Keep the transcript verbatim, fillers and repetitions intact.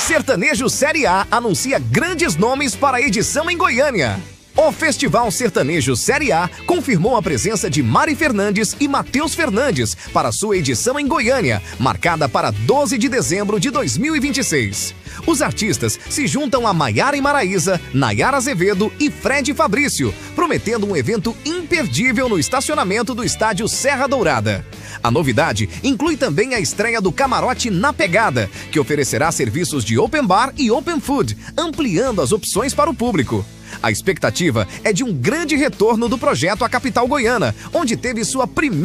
Sertanejo Série A anuncia grandes nomes para a edição em Goiânia. O Festival Sertanejo Série A confirmou a presença de Mari Fernandes e Matheus Fernandes para sua edição em Goiânia, marcada para doze de dezembro de dois mil e vinte e seis. Os artistas se juntam a Maiara e Maraísa, Nayara Azevedo e Fred Fabrício, prometendo um evento imperdível no estacionamento do estádio Serra Dourada. A novidade inclui também a estreia do Camarote Na Pegada, que oferecerá serviços de open bar e open food, ampliando as opções para o público. A expectativa é de um grande retorno do projeto à capital goiana, onde teve sua primeira